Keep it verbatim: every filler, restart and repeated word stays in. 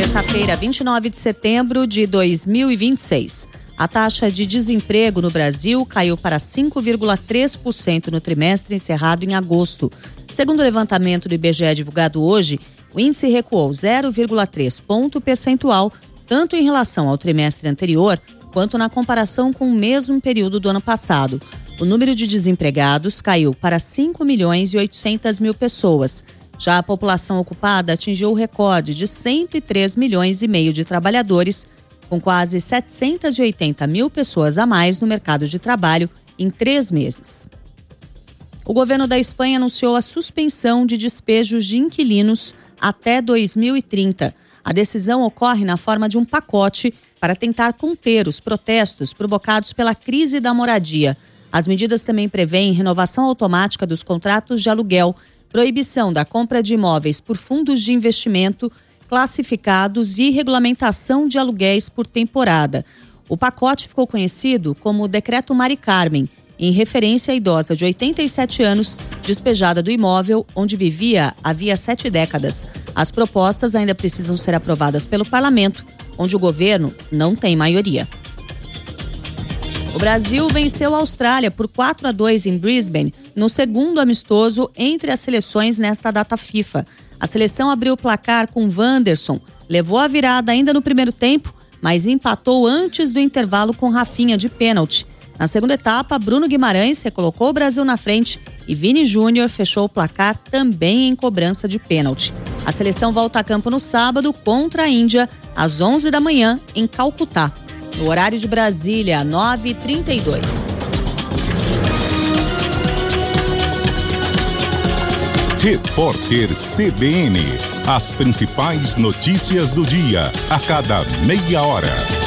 Terça-feira, vinte e nove de setembro de dois mil e vinte e seis. A taxa de desemprego no Brasil caiu para cinco vírgula três por cento no trimestre encerrado em agosto. Segundo o levantamento do I B G E divulgado hoje, o índice recuou zero vírgula três ponto percentual, tanto em relação ao trimestre anterior, quanto na comparação com o mesmo período do ano passado. O número de desempregados caiu para cinco milhões e oitocentas mil pessoas. Já a população ocupada atingiu o recorde de cento e três milhões e meio de trabalhadores, com quase setecentas e oitenta mil pessoas a mais no mercado de trabalho em três meses. O governo da Espanha anunciou a suspensão de despejos de inquilinos até dois mil e trinta. A decisão ocorre na forma de um pacote para tentar conter os protestos provocados pela crise da moradia. As medidas também prevêem renovação automática dos contratos de aluguel, proibição da compra de imóveis por fundos de investimento classificados e regulamentação de aluguéis por temporada. O pacote ficou conhecido como Decreto Mari Carmen, em referência à idosa de oitenta e sete anos, despejada do imóvel onde vivia havia sete décadas. As propostas ainda precisam ser aprovadas pelo parlamento, onde o governo não tem maioria. O Brasil venceu a Austrália por quatro a dois em Brisbane, no segundo amistoso entre as seleções nesta data FIFA. A seleção abriu o placar com Wanderson, levou a virada ainda no primeiro tempo, mas empatou antes do intervalo com Rafinha de pênalti. Na segunda etapa, Bruno Guimarães recolocou o Brasil na frente e Vini Júnior fechou o placar também em cobrança de pênalti. A seleção volta a campo no sábado contra a Índia, às onze da manhã, em Calcutá. No horário de Brasília, nove e trinta e dois. Repórter C B N. As principais notícias do dia, a cada meia hora.